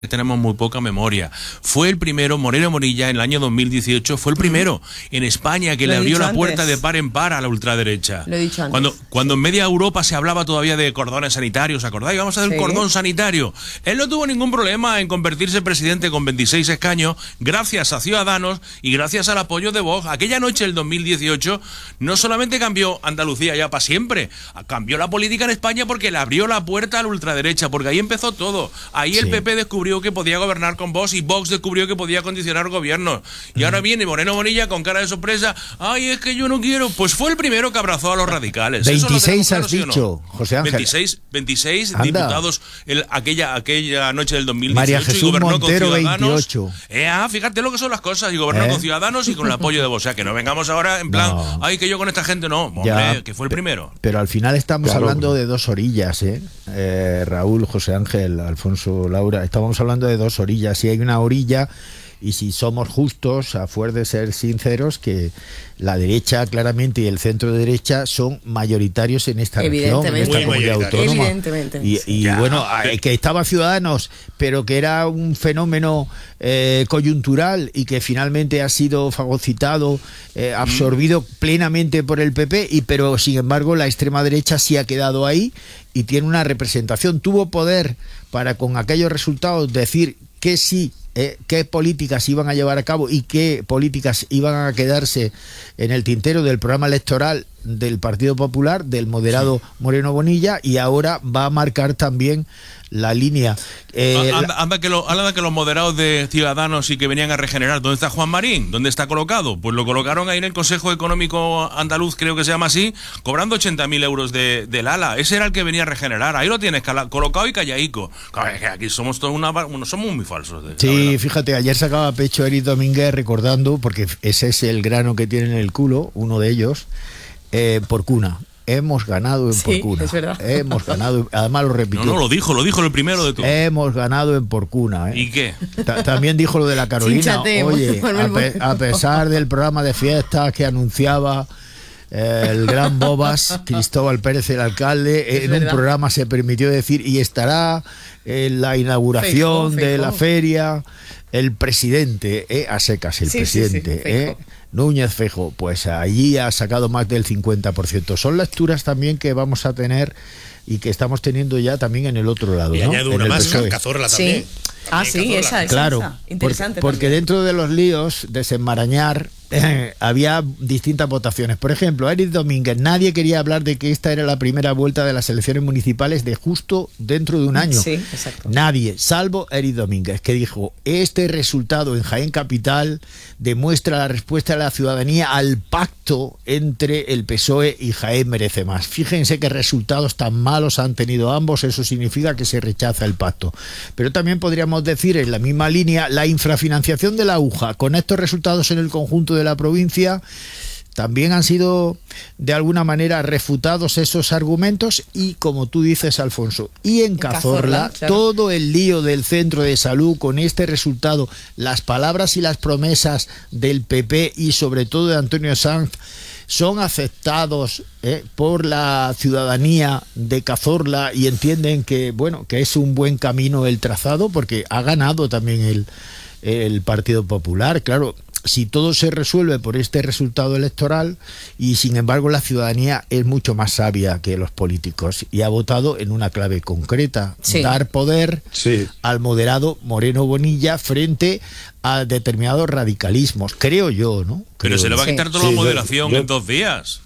tenemos muy poca memoria. Fue el primero, Moreno Bonilla, en el año 2018, fue el primero en España que le abrió la puerta de par en par a la ultraderecha. Lo he dicho antes. Cuando en media Europa se hablaba todavía de cordones sanitarios, ¿acordáis? Vamos a hacer un cordón sanitario. Él no tuvo ningún problema en convertirse presidente con 26 escaños, gracias a Ciudadanos y gracias al apoyo de Vox. Aquella noche del 2018 no solamente cambió Andalucía ya para siempre, cambió la política en España porque le abrió la puerta a la ultraderecha, porque ahí empezó todo. Ahí el PP descubrió que podía gobernar con Vox y Vox descubrió que podía condicionar gobiernos. Y ahora viene Moreno Bonilla con cara de sorpresa. Ay, es que yo no quiero. Pues fue el primero que abrazó a los radicales. 26 claro, has dicho, ¿no? José Ángel. 26 diputados aquella noche del 2018. María Jesús y gobernó Montero, con Ciudadanos. 28. Fíjate lo que son las cosas. Y gobernó con Ciudadanos y con el apoyo de Vox. O sea, que no vengamos ahora en plan, ay, que yo con esta gente no. Hombre, que fue el primero. Pero al final estamos hablando de dos orillas, Raúl, José Ángel, Alfonso, Laura. Estamos hablando de dos orillas. Si hay una orilla, y si somos justos, a fuer de ser sinceros, que la derecha claramente y el centro derecha son mayoritarios en esta región, en esta comunidad autónoma. Evidentemente. Y bueno, que estaba Ciudadanos, pero que era un fenómeno coyuntural y que finalmente ha sido fagocitado, absorbido plenamente por el PP, pero sin embargo la extrema derecha sí ha quedado ahí y tiene una representación. Tuvo poder para con aquellos resultados decir que sí, qué políticas iban a llevar a cabo y qué políticas iban a quedarse en el tintero del programa electoral del Partido Popular, del moderado Moreno Bonilla, y ahora va a marcar también la línea. Anda que los moderados de Ciudadanos y que venían a regenerar. ¿Dónde está Juan Marín? ¿Dónde está colocado? Pues lo colocaron ahí en el Consejo Económico Andaluz, creo que se llama así, cobrando 80.000 euros del ala. Ese era el que venía a regenerar. Ahí lo tienes, colocado y callaico. Aquí somos todos somos muy falsos. Sí, fíjate, ayer sacaba pecho Eric Domínguez recordando, porque ese es el grano que tiene en el culo, uno de ellos, por cuna. Hemos ganado en Porcuna. Es verdad. Hemos ganado, además lo repitió. No, lo dijo el primero de todos. Hemos ganado en Porcuna. ¿Y qué? También dijo lo de la Carolina. Oye, a pesar del programa de fiestas que anunciaba el gran Bobas, Cristóbal Pérez, el alcalde, en un programa se permitió decir, y estará en la inauguración de la feria el presidente, a secas el presidente, Núñez Feijóo, pues allí ha sacado más del 50%. Son lecturas también que vamos a tener y que estamos teniendo ya también en el otro lado. Y ¿no? añado una más, Cazorla también. Sí, esa. Claro, interesante. porque dentro de los líos, desenmarañar, había distintas votaciones. Por ejemplo, Eric Domínguez, nadie quería hablar de que esta era la primera vuelta de las elecciones municipales de justo dentro de un año. Sí, exacto. Nadie, salvo Eric Domínguez, que dijo, este resultado en Jaén Capital demuestra la respuesta de la ciudadanía al pacto entre el PSOE y Jaén merece más. Fíjense qué resultados tan malos han tenido ambos, eso significa que se rechaza el pacto. Pero también podríamos decir, en la misma línea, la infrafinanciación de la UJA, con estos resultados en el conjunto de la provincia, también han sido de alguna manera refutados esos argumentos y, como tú dices, Alfonso, y en Cazorla, claro, todo el lío del centro de salud con este resultado, las palabras y las promesas del PP y sobre todo de Antonio Sanz son aceptados por la ciudadanía de Cazorla y entienden que, bueno, que es un buen camino el trazado, porque ha ganado también el Partido Popular, claro. Si todo se resuelve por este resultado electoral, y sin embargo la ciudadanía es mucho más sabia que los políticos y ha votado en una clave concreta, dar poder al moderado Moreno Bonilla frente a determinados radicalismos, creo yo, ¿no? Pero se le va a quitar toda la moderación en 2 días.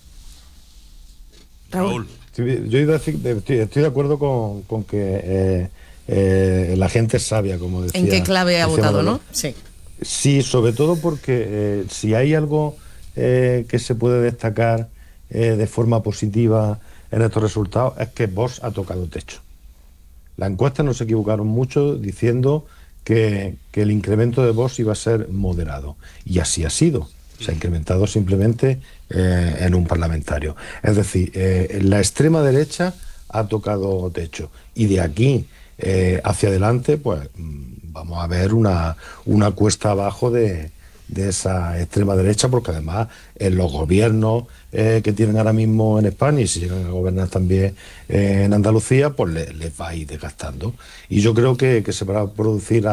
Raúl. Yo iba a decir, estoy de acuerdo con que la gente es sabia, como decía. ¿En qué clave ha votado, no? Sí, sobre todo porque si hay algo que se puede destacar de forma positiva en estos resultados es que Vox ha tocado techo. Las encuestas no se equivocaron mucho diciendo que el incremento de Vox iba a ser moderado, y así ha sido. Se ha incrementado simplemente en un parlamentario. Es decir, la extrema derecha ha tocado techo, y de aquí hacia adelante pues vamos a ver una cuesta abajo de de esa extrema derecha, porque además en los gobiernos que tienen ahora mismo en España, y si llegan a gobernar también en Andalucía, pues les va a ir desgastando. Y yo creo que se va a producir